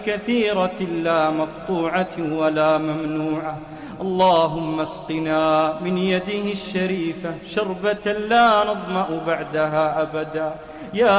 كثيرة لا مقطوعة ولا ممنوعة. اللهم اسقنا من يده الشريفة شربة لا نظمأ بعدها أبدا. يا